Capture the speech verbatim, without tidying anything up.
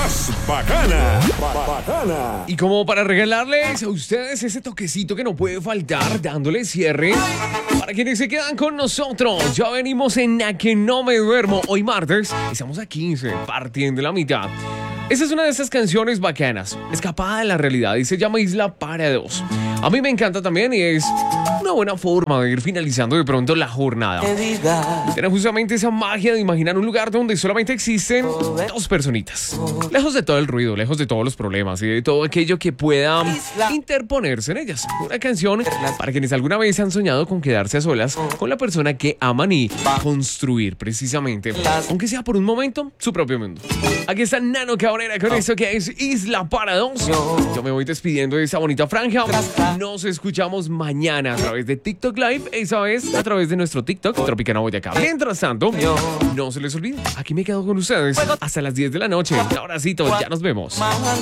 más bacana. Ba- bacana. Y como para regalarles a ustedes ese toquecito que no puede faltar, dándole cierre, para quienes se quedan con nosotros, ya venimos en A Que No Me Duermo. Hoy martes, estamos a quince, partiendo la mitad. Esta es una de esas canciones bacanas, escapada de la realidad, y se llama Isla para Dos. A mí me encanta también y es una buena forma de ir finalizando de pronto la jornada. Tiene justamente esa magia de imaginar un lugar donde solamente existen dos personitas. Lejos de todo el ruido, lejos de todos los problemas y de todo aquello que pueda interponerse en ellas. Una canción para quienes alguna vez han soñado con quedarse a solas con la persona que aman y construir precisamente, aunque sea por un momento, su propio mundo. Aquí está Nano Cabrera con eso que es Isla para Dos. Yo me voy despidiendo de esa bonita franja. Nos escuchamos mañana a través de TikTok Live, esa vez a través de nuestro TikTok, Tropicana Boyacá. Mientras tanto, no se les olvide, aquí me quedo con ustedes hasta las diez de la noche. Un abracito, ya nos vemos.